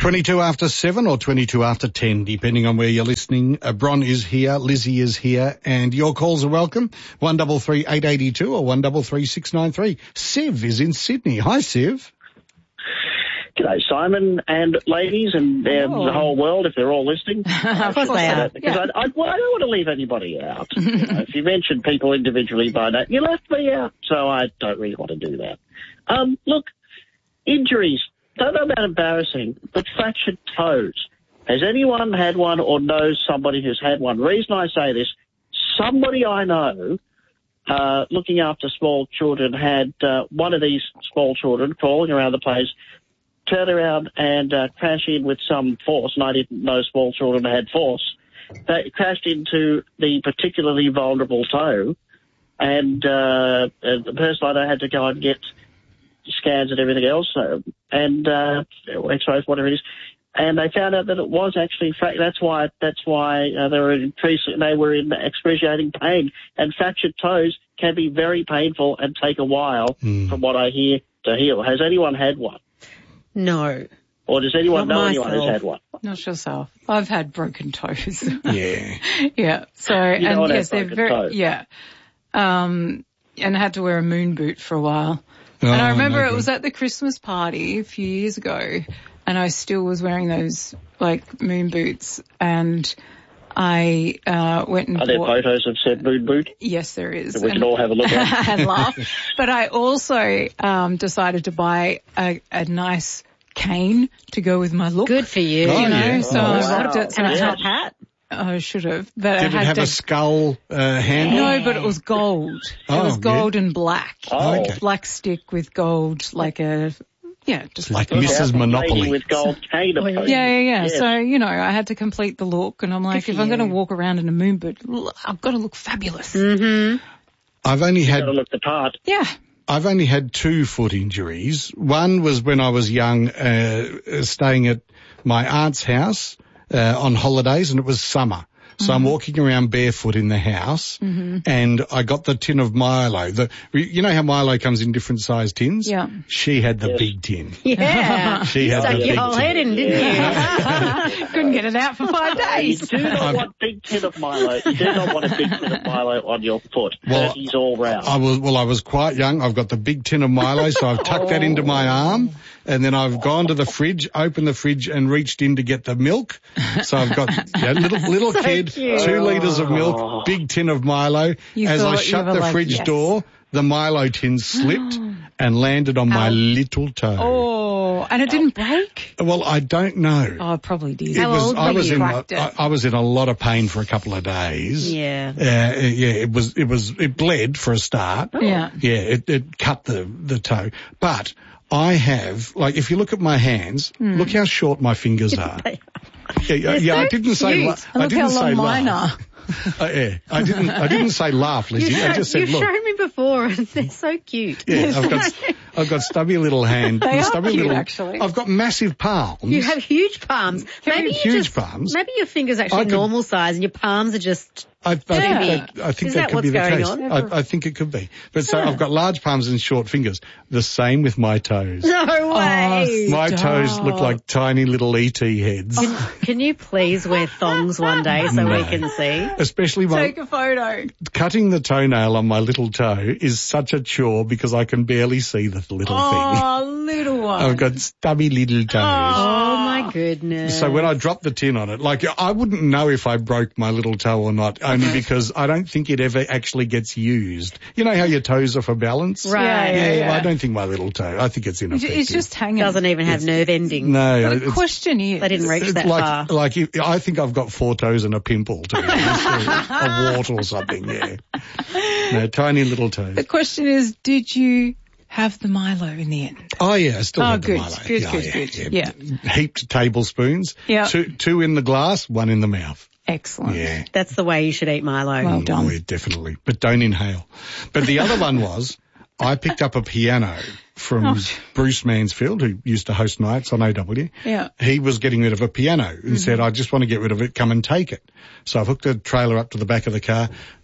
22 after 7 or 22 after 10, depending on where you're listening. Bron is here, Lizzie is here, and your calls are welcome. 133 882 or 133 693. Siv is in Sydney. Hi, Siv. G'day, Simon and ladies and the whole world, if they're all listening. Of course they are. Because I don't want to leave anybody out. If you mention people individually by name, you left me out. So I don't really want to do that. Look, injuries, don't know about embarrassing, but fractured toes. Has anyone had one or knows somebody who's had one? The reason I say this, somebody I know looking after small children had one of these small children crawling around the place, turn around and crash in with some force, and I didn't know small children had force. They crashed into the particularly vulnerable toe, and the person I know had to go and get scans and everything else, and X-rays, whatever it is, and they found out that it was actually That's why they were in excruciating pain, and fractured toes can be very painful and take a while, from what I hear, to heal. Has anyone had one? No. Or does anyone know anyone who's had one? Not yourself. I've had broken toes. Yeah. Yeah. So, and yes, they're very, toes. yeah. And I had to wear a moon boot for a while. And I remember it was at the Christmas party a few years ago, and I still was wearing those, like, moon boots, and I went and Are there photos of said moon boot? Yes, there is. We can all have a look at and laugh. But I also decided to buy a nice cane to go with my look. Good for you. Oh, You know, yeah. so I rocked it. And a top hat? I should have. But Did I it had have a skull handle? No, but it was gold. It was gold and black. Oh. Okay. Black stick with gold, like a, just Like Mrs. Monopoly. With gold cane. Yeah. Yes. So, I had to complete the look, and I'm like, if I'm going to walk around in a moon boot, I've got to look fabulous. Mm-hmm. I've only had... Got to look the part. Yeah. I've only had 2 foot injuries. One was when I was young, staying at my aunt's house on holidays, and it was summer. So I'm walking around barefoot in the house, and I got the tin of Milo. You know how Milo comes in different sized tins? Yeah. She had the big tin. Yeah. She had the Stuck big your whole head tin. in, didn't you? Couldn't get it out for 5 You days. do not want big tin of Milo. You do not want a big tin of Milo on your foot. Well, He's all round. I was quite young. I've got the big tin of Milo, so I've tucked that into my arm, and then I've gone to the fridge, opened the fridge, and reached in to get the milk. So I've got little kid, cute. 2 litres of milk, big tin of Milo. You As I thought you shut were the like, fridge yes. door, the Milo tin slipped and landed on my little toe. Oh, and it didn't break? Well, I don't know. Oh, it probably did. How old were you? I was in a lot of pain for a couple of days. Yeah. It bled for a start. Yeah. Yeah, it cut the toe. But I have, like, if you look at my hands, look how short my fingers are. I didn't say, And look how long mine are. I didn't say laugh, Lizzie. I just said You've look. shown me before, and they're so cute. Yeah, I've got stubby little hand. They are stubby cute, little, actually. I've got massive palms. You have huge palms. Huge palms. Maybe your fingers are actually normal size, and your palms are just... I think Is that that could be what's the going case. on? I think it could be. But so I've got large palms and short fingers. The same with my toes. No way. My toes look like tiny little ET heads. Can you please wear thongs one day so we can see? Especially Take a photo. cutting the toenail on my little toe is such a chore because I can barely see the little thing. Oh, little one. I've got stubby little toes. Oh my goodness. So when I drop the tin on it, like, I wouldn't know if I broke my little toe or not, only because I don't think it ever actually gets used. You know how your toes are for balance? Right. Yeah. Well, I don't think my little toe, I think it's ineffective. It's just hanging. Doesn't even have nerve endings. No. But the question is... They didn't reach It's that far. I think I've got 4 toes and a pimple, to be honest, or a wart or something, yeah. No, tiny little toes. The question is, did you have the Milo in the end? Oh, yeah, I still have the good. Milo. Good. Yeah. Heaped tablespoons. Yeah. 2 in the glass, 1 in the mouth. Excellent. Yeah. That's the way you should eat Milo. Well done. Oh, yeah, definitely. But don't inhale. But the other one was, I picked up a piano from Bruce Mansfield, who used to host nights on OW. Yeah. He was getting rid of a piano and said, I just want to get rid of it, come and take it. So I've hooked a trailer up to the back of the car,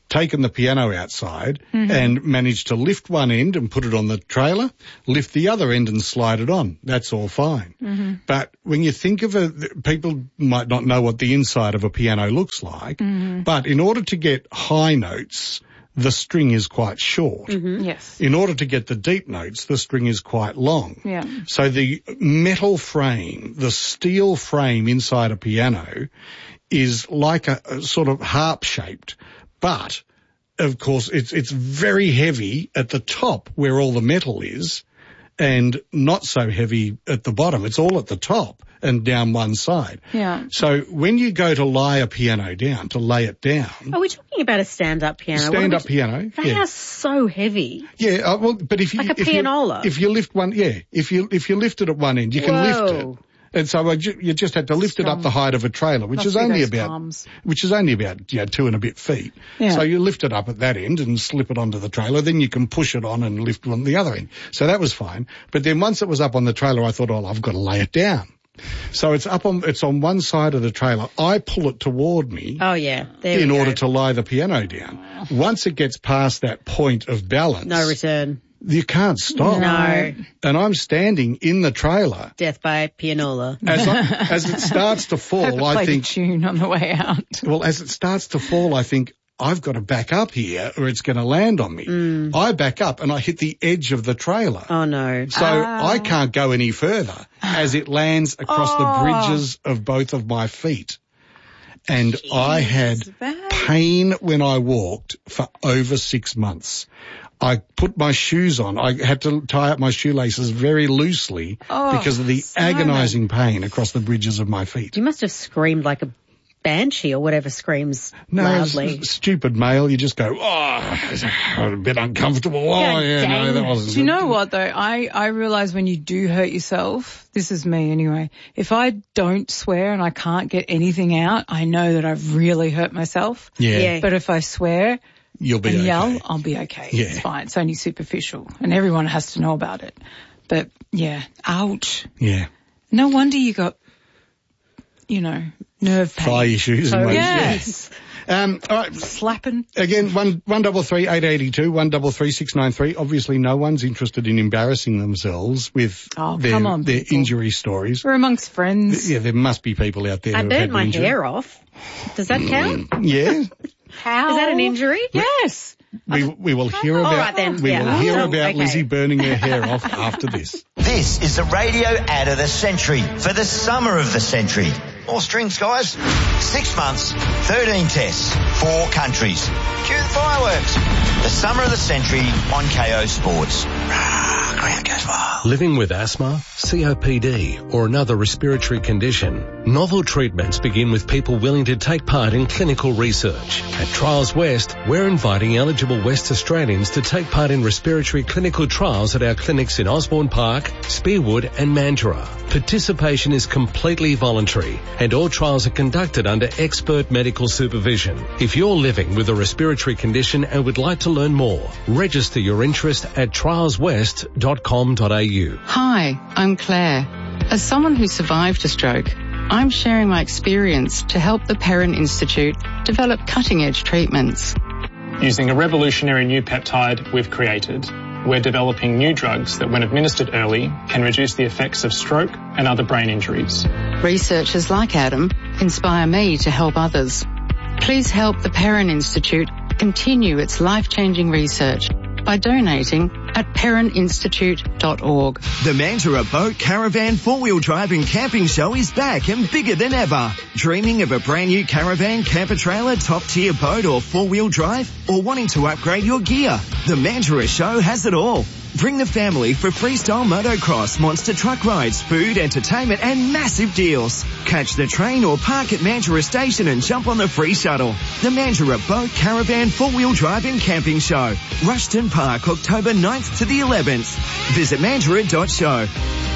taken the piano outside and managed to lift one end and put it on the trailer, lift the other end and slide it on. That's all fine. But when you think of people might not know what the inside of a piano looks like, but in order to get high notes, the string is quite short. Yes. In order to get the deep notes, the string is quite long. Yeah. So the metal frame, the steel frame inside a piano is like a sort of harp-shaped, but of course it's very heavy at the top where all the metal is and not so heavy at the bottom. It's all at the top and down one side. Yeah. So when you go to lay a piano down, to lay it down... Are we talking about a stand-up piano? Stand-up piano. They are so heavy. Yeah, well, but if you... Like a pianola. If you lift one, if you lift it at one end, you can lift it. And so you just had to lift it up the height of a trailer, which is only about 2 and a bit feet. Yeah. So you lift it up at that end and slip it onto the trailer. Then you can push it on and lift it on the other end. So that was fine. But then once it was up on the trailer, I thought, I've got to lay it down. So it's on one side of the trailer. I pull it toward me. Oh yeah. In order to lay the piano down. Once it gets past that point of balance. No return. You can't stop. No. And I'm standing in the trailer. Death by pianola. As it starts to fall, I think... a tune on the way out. Well, as it starts to fall, I think, I've got to back up here or it's going to land on me. I back up and I hit the edge of the trailer. Oh, no. So I can't go any further as it lands across the bridges of both of my feet. And I had pain when I walked for over 6 months. I put my shoes on. I had to tie up my shoelaces very loosely because of the agonizing pain across the bridges of my feet. You must have screamed like a banshee or whatever screams loudly. Stupid male. You just go, a bit uncomfortable. No, that wasn't Do you know what, though? I realise when you do hurt yourself, this is me anyway, if I don't swear and I can't get anything out, I know that I've really hurt myself. Yeah. But if I swear... You'll be and okay. Yell, I'll be okay. Yeah. It's fine. It's only superficial. And everyone has to know about it. But, yeah, ouch. Yeah. No wonder you got, nerve pain. Thigh issues. Yes. All right. Slapping. Again, 133 882 133 693. Obviously, no one's interested in embarrassing themselves with their injury stories. We're amongst friends. Yeah, there must be people out there I who burnt have my injury. hair off. Does that count? Yeah. How? Is that an injury? Yes. We will hear about right then. we will hear about okay. Lizzie burning her hair off after this. This is the radio ad of the century for the summer of the century. More strings, guys. 6 months, 13 tests, 4 countries. Cue the fireworks. The summer of the century on KO Sports. Ground goes wild. Living with asthma, COPD, or another respiratory condition, novel treatments begin with people willing to take part in clinical research. At Trials West, we're inviting eligible West Australians to take part in respiratory clinical trials at our clinics in Osborne Park, Spearwood and Mandurah. Participation is completely voluntary and all trials are conducted under expert medical supervision. If you're living with a respiratory condition and would like to learn more, register your interest at trialswest.com.au. Hi, I'm Claire. As someone who survived a stroke, I'm sharing my experience to help the Perrin Institute develop cutting-edge treatments. Using a revolutionary new peptide we've created, we're developing new drugs that, when administered early, can reduce the effects of stroke and other brain injuries. Researchers like Adam inspire me to help others. Please help the Perrin Institute continue its life-changing research by donating at perrininstitute.org. The Mandurah Boat Caravan 4-Wheel Drive and Camping Show is back and bigger than ever. Dreaming of a brand new caravan, camper trailer, top-tier boat or 4-wheel drive? Or wanting to upgrade your gear? The Mandurah Show has it all. Bring the family for freestyle motocross, monster truck rides, food, entertainment and massive deals. Catch the train or park at Mandurah Station and jump on the free shuttle. The Mandurah Boat Caravan 4-Wheel Drive and Camping Show. Rushton Park, October 9th to the 11th. Visit mandurah.show.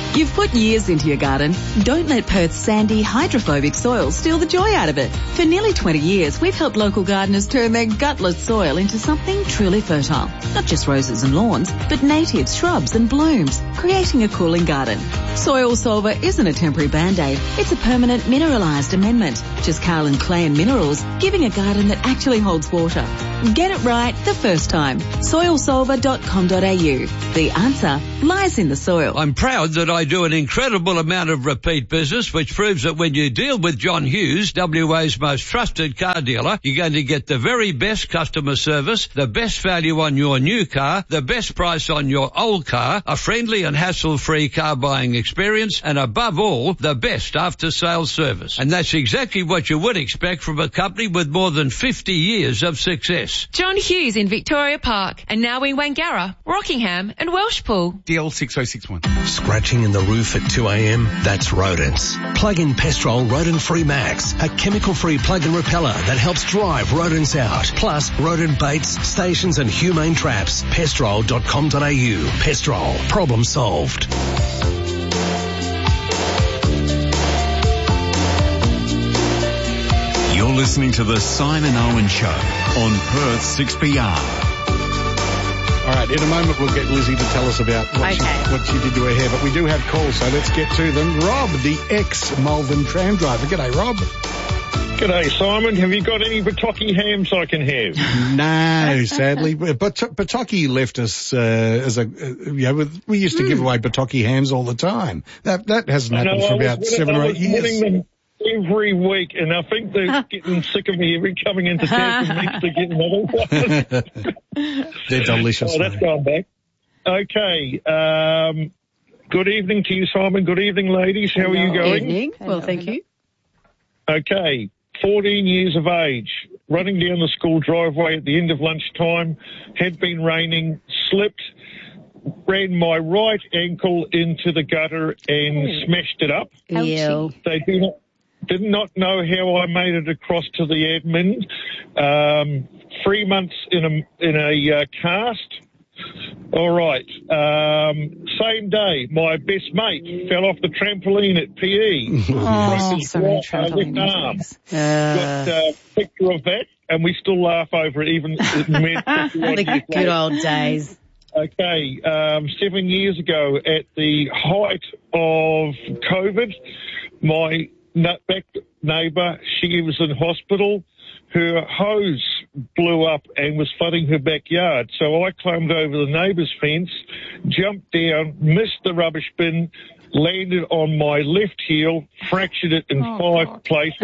You've put years into your garden. Don't let Perth's sandy, hydrophobic soil steal the joy out of it. For nearly 20 years, we've helped local gardeners turn their gutless soil into something truly fertile. Not just roses and lawns, but native shrubs and blooms, creating a cooling garden. Soil Solver isn't a temporary band-aid. It's a permanent mineralised amendment. Just Carlin Clay and Minerals, giving a garden that actually holds water. Get it right the first time. Soilsolver.com.au. The answer lies in the soil. I'm proud that I do an incredible amount of repeat business, which proves that when you deal with John Hughes, WA's most trusted car dealer, you're going to get the very best customer service, the best value on your new car, the best price on your old car, a friendly and hassle-free car buying experience, and above all, the best after-sales service. And that's exactly what you would expect from a company with more than 50 years of success. John Hughes in Victoria Park, and now in Wangara, Rockingham and Welshpool. DL 6061. Scratching in the roof at 2 a.m? That's rodents. Plug in Pestrol Rodent Free Max, a chemical-free plug-in repeller that helps drive rodents out. Plus, rodent baits, stations and humane traps. Pestrol.com.au. Pestrol. Problem solved. You're listening to the Simon Owen Show on Perth 6PR. All right, in a moment we'll get Lizzie to tell us about what she did to her hair, but we do have calls, so let's get to them. Rob, the ex-Malvern tram driver. G'day, Rob. G'day, Simon. Have you got any Bataki hams I can have? No, sadly. But Bataki left us we used to give away Bataki hams all the time. That hasn't happened for about 7 or 8 years. Them every week, and I think they're getting sick of me every coming into town for me to get another one. They're delicious. Oh, that's gone back. Okay. Good evening to you, Simon. Good evening, ladies. How are you going? Evening. Well, thank you. Okay. 14 years of age, running down the school driveway at the end of lunchtime, had been raining, slipped, ran my right ankle into the gutter and smashed it up. Ew. They did not know how I made it across to the admin. 3 months in a cast. All right. Same day, my best mate fell off the trampoline at PE. So many trampoline injuries. Got a picture of that, and we still laugh over it, even the good old days. Okay, 7 years ago, at the height of COVID, my back neighbour, she was in hospital. Her hose blew up and was flooding her backyard. So I climbed over the neighbour's fence, jumped down, missed the rubbish bin, landed on my left heel, fractured it in 5 places.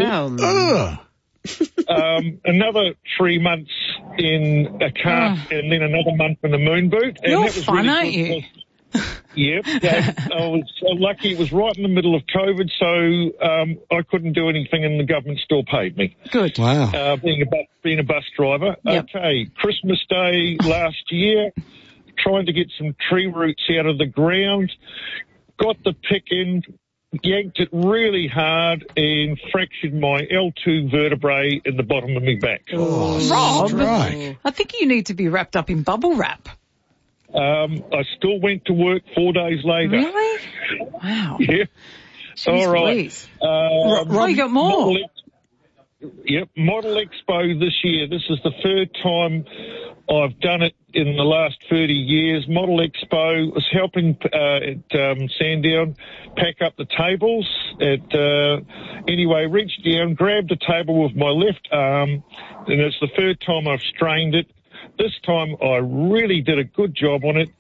Another 3 months in a cast and then another month in a moon boot. And You're that was fun, really aren't you? Yep. I was so lucky it was right in the middle of COVID, so I couldn't do anything and the government still paid me. Good. Wow. Being a bus driver. Yep. Okay. Christmas Day last year, trying to get some tree roots out of the ground, got the pick in, yanked it really hard and fractured my L2 vertebrae in the bottom of my back. Rob, Right. I think you need to be wrapped up in bubble wrap. I still went to work 4 days later. Really? Wow. Yeah. Jeez, All right. Louise. You got more. Model Expo this year. This is the third time I've done it in the last 30 years. Model Expo was helping at Sandown pack up the tables. Anyway, reached down, grabbed the table with my left arm, and it's the third time I've strained it. This time I really did a good job on it.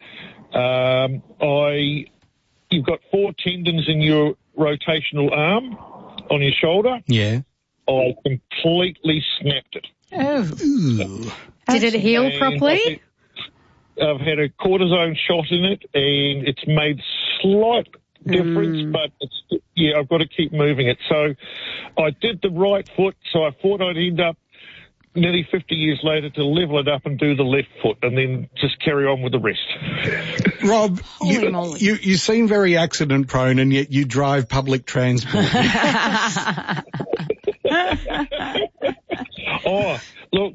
You've got 4 tendons in your rotational arm on your shoulder. Yeah. I completely snapped it. Oh. Did it heal properly? I've had a cortisone shot in it, and it's made slight difference, but I've got to keep moving it. So I did the right foot, so I thought I'd end up nearly 50 years later to level it up and do the left foot and then just carry on with the rest. Rob, you seem very accident prone and yet you drive public transport. Look,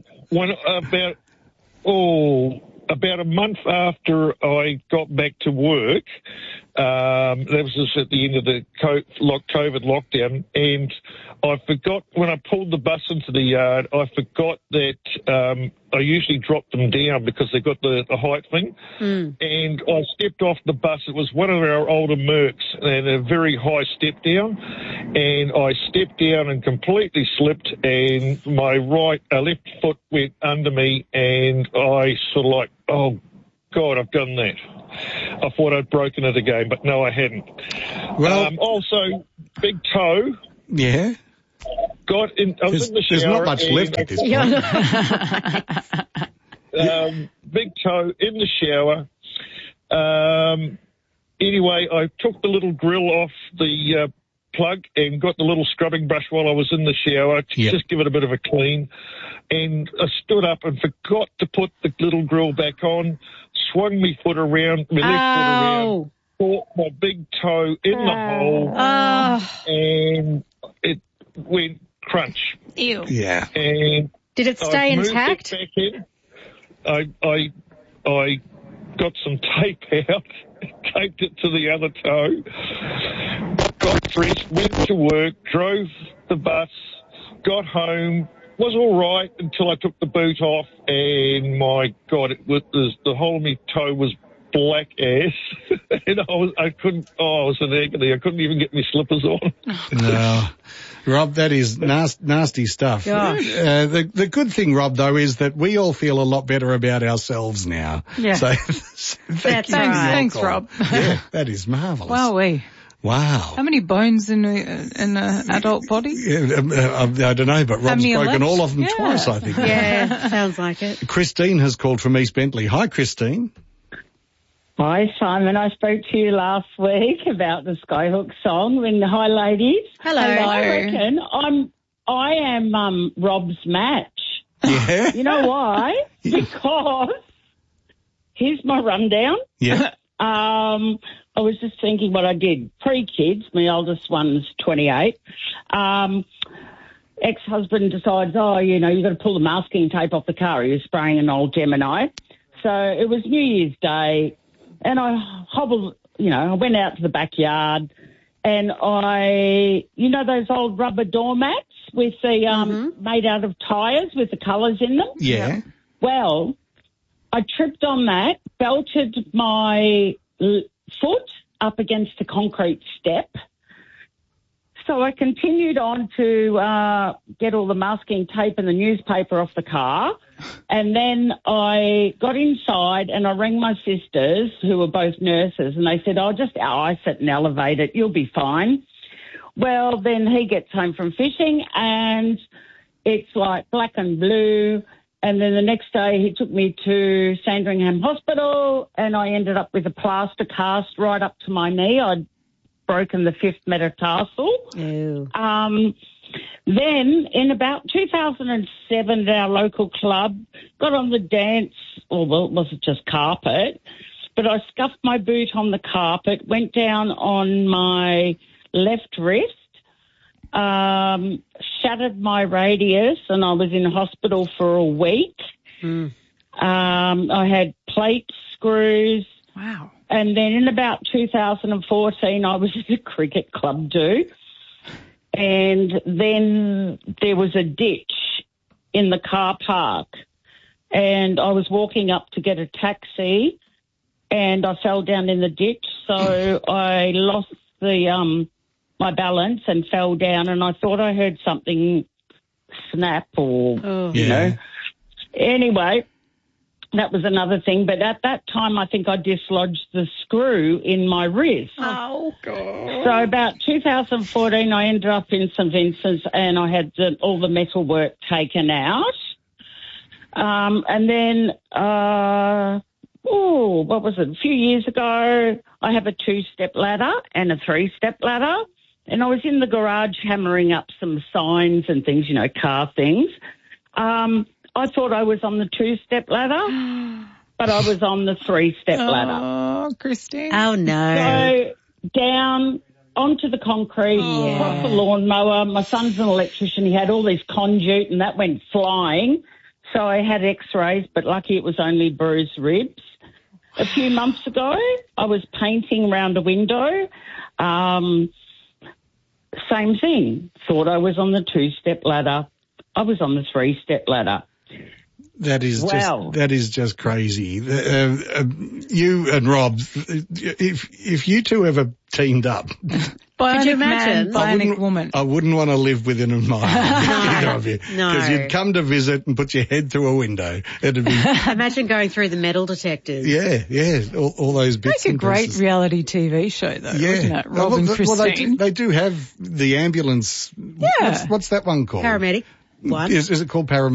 about a month after I got back to work, That was just at the end of the COVID lockdown, and I forgot when I pulled the bus into the yard, I forgot that I usually drop them down because they've got the height thing, and I stepped off the bus. It was one of our older Mercs and a very high step down, and I stepped down and completely slipped, and my left foot went under me, and I sort of like, oh God, I've done that. I thought I'd broken it again, but no, I hadn't. Well, also, big toe. Yeah. I was in the shower. There's not much left at this point. Big toe in the shower. Anyway, I took the little grill off the plug and got the little scrubbing brush while I was in the shower to just give it a bit of a clean. And I stood up and forgot to put the little grill back on, swung my foot around, my left foot around, caught my big toe in the hole, and it went crunch. Ew. Yeah. And did it stay intact? Back in. I got some tape out, taped it to the other toe, got dressed, went to work, drove the bus, got home, was all right until I took the boot off, and my God, the whole of my toe was black ass, and I was in agony. I couldn't even get my slippers on. No. Rob, that is nasty stuff. The good thing, Rob, though, is that we all feel a lot better about ourselves now. Yeah. So Thanks, Rob. Yeah, that is marvellous. Wowee. Wow. How many bones in an adult body? I don't know, but Rob's broken all of them twice, I think. Yeah, sounds like it. Christine has called from East Bentley. Hi, Christine. Hi, Simon. I spoke to you last week about the Skyhook song. Hi, ladies. Hello. I reckon I am Rob's match. Yeah. You know why? Because here's my rundown. Yeah. I was just thinking what I did. Pre-kids, my oldest one's 28. Ex-husband decides, you've got to pull the masking tape off the car. He was spraying an old Gemini. So it was New Year's Day, and I hobbled, I went out to the backyard, and those old rubber doormats with the, made out of tyres with the colours in them? Yeah. Well, I tripped on that, belted my foot up against a concrete step. So I continued on to get all the masking tape and the newspaper off the car. And then I got inside and I rang my sisters, who were both nurses, and they said, just ice it and elevate it. You'll be fine. Well, then he gets home from fishing and it's like black and blue. And then the next day he took me to Sandringham Hospital and I ended up with a plaster cast right up to my knee. I'd broken the 5th metatarsal. Ew. Then in about 2007 at our local club, got on the dance, it wasn't just carpet, but I scuffed my boot on the carpet, went down on my left wrist, shattered my radius, and I was in hospital for a week. I had plate screws. Wow. And then in about 2014, I was at a cricket club do. And then there was a ditch in the car park. And I was walking up to get a taxi and I fell down in the ditch. So I lost my balance and fell down, and I thought I heard something snap or, Anyway, that was another thing. But at that time, I think I dislodged the screw in my wrist. Oh, God. So about 2014, I ended up in St. Vincent's and I had all the metal work taken out. And then, what was it? A few years ago, I have a 2-step ladder and a 3-step ladder. And I was in the garage hammering up some signs and things, car things. I thought I was on the 2-step ladder, but I was on the 3-step ladder. Oh, Christine. Oh, no. So down onto the concrete, across the lawnmower. My son's an electrician. He had all this conduit and that went flying. So I had x-rays, but lucky it was only bruised ribs. a few months ago. I was painting around a window. Same thing. Thought I was on the 2-step ladder. I was on the 3-step ladder. That is just crazy. You and Rob, if you two ever teamed up, Bionic man, bionic woman. I wouldn't want to live within a mile either of you, because you'd come to visit and put your head through a window. It'd be imagine going through the metal detectors. Yeah, all those bits. Make a great reality TV show, though, wouldn't it? Rob and Christine. They do have the ambulance. Yeah. What's that one called? Paramedic. One. Is it called paramedic?